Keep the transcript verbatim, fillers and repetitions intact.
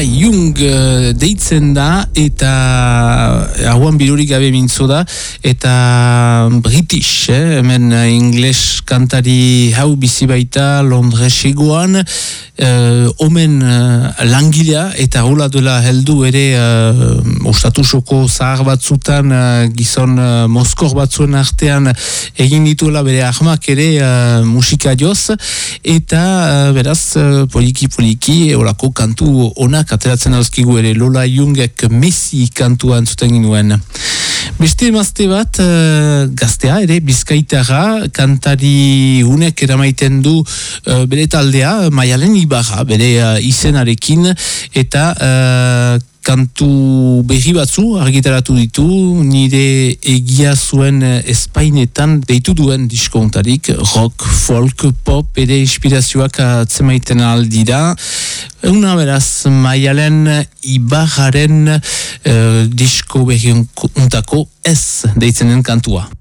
Young uh, deitzen da, eta hauan bilurik gabe mintzo da, eta British, eh? Hemen uh, ingles kantari hau bizi baita Londresegoan, uh, omen uh, langilea, eta hola duela heldu ere uh, ostatusoko zahar batzutan uh, gizon uh, moskor batzuen artean egin dituela bere ahmak ere uh, musika joz, eta uh, beraz uh, poliki poliki horako kantu onak ateratzen dauzkigu ere. Lola Youngek Messi kantua entzuten ginuen. Beste emazte bat, uh, gaztea ere, bizkaitarra, kantari unek eramaiten du uh, bere taldea, Maialen Ibarra, bere uh, izenarekin, eta uh, kantu berri batzu argitaratu ditu, nire egia zuen Espainetan deitu duen diskontarik, rock, folk, pop, ere inspirazioak atzemaiten aldira. Una beraz, Maialen Ibarraren uh, disko berri untako ez deitzenen kantua.